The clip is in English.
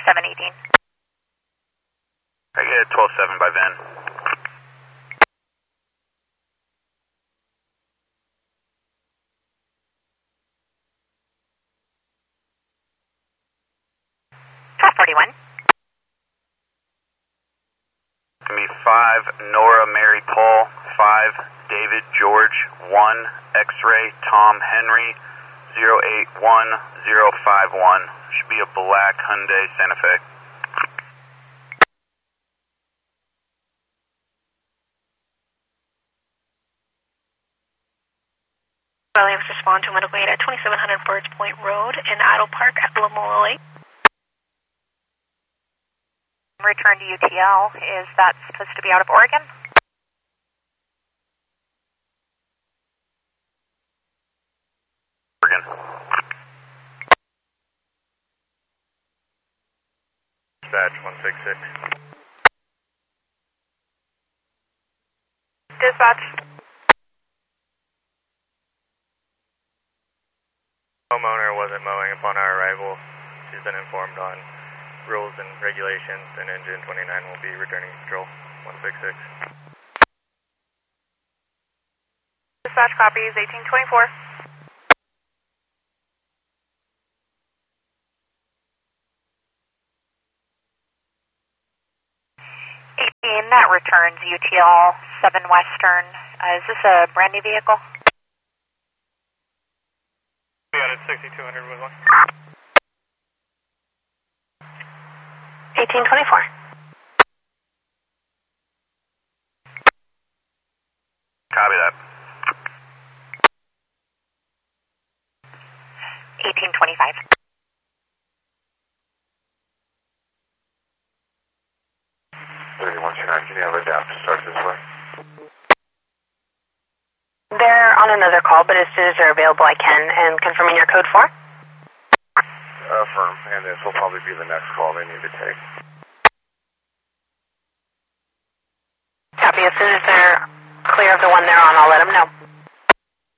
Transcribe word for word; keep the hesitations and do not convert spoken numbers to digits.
seven eighteen. I get twelve seven by van. twelve forty-one. Give me five Nora Mary Paul, five David George, one X-ray Tom Henry, zero eight one zero five one. Should be a black Hyundai Santa Fe. Williams respond to medical aid at twenty-seven hundred Birds Point Road in Idle Park at Lamoille Lake. Return to U T L. Is that supposed to be out of Oregon? Oregon. Dispatch one six six. Dispatch. Homeowner wasn't mowing upon our arrival. She's been informed on rules and regulations, and engine twenty-nine will be returning patrol one six six. Dispatch copies eighteen twenty-four. eighteen, that returns U T L seven Western. Uh, is this a brand new vehicle? We got it sixty-two hundred with one. eighteen twenty-four. Copy that. eighteen twenty-five. thirty-one two nine, can you have a adapt to start this way? They're on another call, but as soon as they're available, I can. And confirming your code for? Affirm, and this will probably be the next call they need to take. Copy. As soon as they're clear of the one they're on, I'll let them know.